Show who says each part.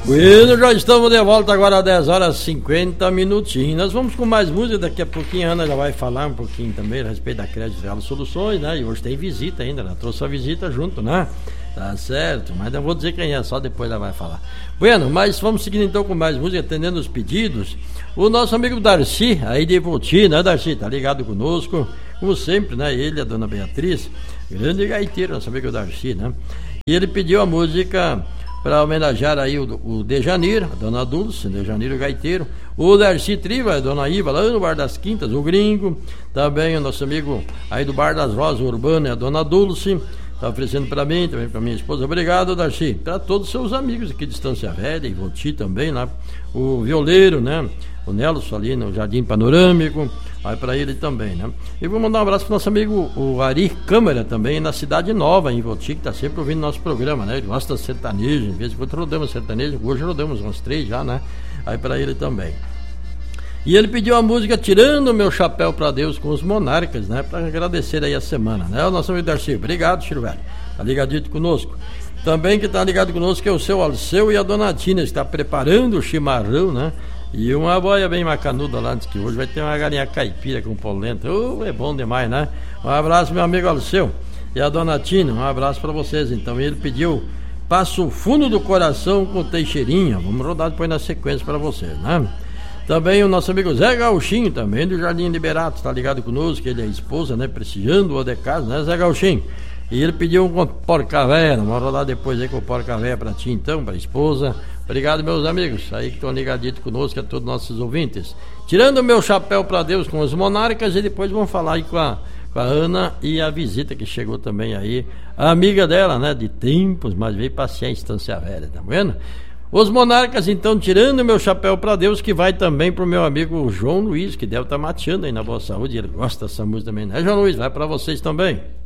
Speaker 1: Bueno, já estamos de volta agora às 10 horas e 50 minutinhos. Nós vamos com mais música, daqui a pouquinho a Ana já vai falar um pouquinho também a respeito da Crédito Real Soluções, né? E hoje tem visita ainda, ela trouxe a visita junto, né? Tá certo, mas não vou dizer quem é, só depois ela vai falar. Bueno, mas vamos seguindo então com mais música, atendendo os pedidos. O nosso amigo Darcy, aí de Voti, né, Darcy? Tá ligado conosco, como sempre, né? Ele, a dona Beatriz, grande gaiteiro, nosso amigo Darcy, né? E ele pediu a música para homenagear aí o Dejanir, a dona Dulce, Dejanir o gaiteiro, o Darcy Triva, a dona Iva, lá no Bar das Quintas, o Gringo, também o nosso amigo aí do Bar das Rosas Urbana, a dona Dulce, está oferecendo para mim, também para minha esposa. Obrigado, Darcy. Para todos os seus amigos aqui de Estância Velha, e Voti também, lá, o Violeiro, né? O Nelson ali no Jardim Panorâmico, vai para ele também, né? E vou mandar um abraço pro nosso amigo o Ari Câmara também, na Cidade Nova, em Voti, que tá sempre ouvindo nosso programa, né? Ele gosta de sertanejo, em vez de quando rodamos sertanejo, hoje rodamos uns 3 já, né? Aí para ele também. E ele pediu a música Tirando o Meu Chapéu para Deus com os Monarcas, né? Para agradecer aí a semana, né? O nosso amigo Darcy, obrigado, Chiro Velho. Tá ligadito conosco. Também que tá ligado conosco é o seu Alceu e a dona Tina, que está preparando o chimarrão, né? E uma boia bem macanuda lá, diz que hoje vai ter uma galinha caipira com polenta. É bom demais, né? Um abraço, meu amigo Alceu e a dona Tina, um abraço para vocês. Então ele pediu Passo Fundo do Coração com Teixeirinha. Vamos rodar depois na sequência para vocês, né? Também o nosso amigo Zé Gauchinho, também do Jardim Liberato, tá ligado conosco, ele é a esposa, né? Prestigiando o de casa, né, Zé Gauchinho? E ele pediu um porca-véia, vamos rodar depois aí com o porca-véia pra ti então, pra esposa. Obrigado, meus amigos, aí que estão ligaditos conosco, a todos os nossos ouvintes. Tirando o meu chapéu pra Deus com os Monarcas, e depois vamos falar aí com a Ana e a visita que chegou também aí, a amiga dela, né, de tempos, mas veio passear em Estância Velha, tá vendo? Os Monarcas, então, tirando o meu chapéu pra Deus, que vai também pro meu amigo João Luiz, que deve estar mateando aí na Boa Saúde, ele gosta dessa música também, né, João Luiz? Vai pra vocês também.